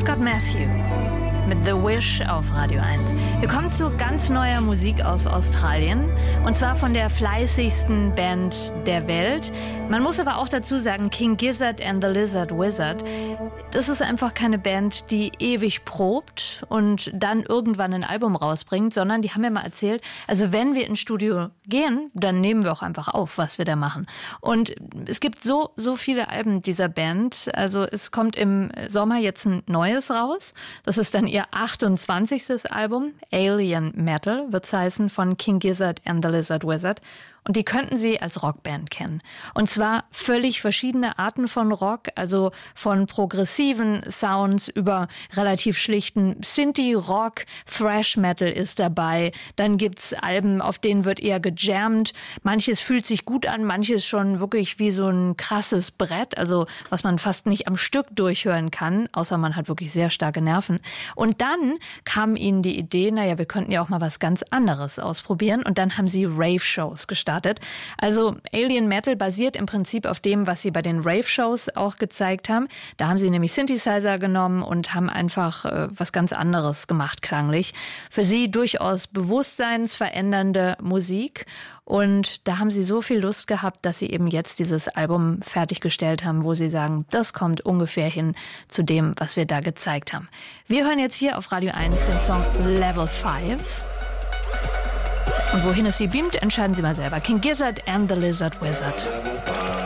Scott Matthew mit The Wish auf Radio 1. Wir kommen zu ganz neuer Musik aus Australien und zwar von der fleißigsten Band der Welt. Man muss aber auch dazu sagen, King Gizzard and the Lizard Wizard, das ist einfach keine Band, die ewig probt und dann irgendwann ein Album rausbringt, sondern die haben mir mal erzählt, also wenn wir ins Studio gehen, dann nehmen wir auch einfach auf, was wir da machen. Und es gibt so viele Alben dieser Band, also es kommt im Sommer jetzt ein neues raus, das ist dann ihr 28. Album, Alien Metal, wird's heißen, von King Gizzard and the Lizard Wizard. Und die könnten Sie als Rockband kennen. Und zwar völlig verschiedene Arten von Rock, also von progressiven Sounds über relativ schlichten Synthie-Rock, Thrash-Metal ist dabei. Dann gibt's Alben, auf denen wird eher gejammt. Manches fühlt sich gut an, manches schon wirklich wie so ein krasses Brett, also was man fast nicht am Stück durchhören kann, außer man hat wirklich sehr starke Nerven. Und dann kam ihnen die Idee, wir könnten ja auch mal was ganz anderes ausprobieren. Und dann haben sie Rave-Shows gestartet. Also Alien Metal basiert im Prinzip auf dem, was sie bei den Rave-Shows auch gezeigt haben. Da haben sie nämlich Synthesizer genommen und haben einfach was ganz anderes gemacht klanglich. Für sie durchaus bewusstseinsverändernde Musik. Und da haben sie so viel Lust gehabt, dass sie eben jetzt dieses Album fertiggestellt haben, wo sie sagen, das kommt ungefähr hin zu dem, was wir da gezeigt haben. Wir hören jetzt hier auf Radio 1 den Song Level 5. Und wohin es Sie beamt, entscheiden Sie mal selber. King Gizzard and the Lizard Wizard.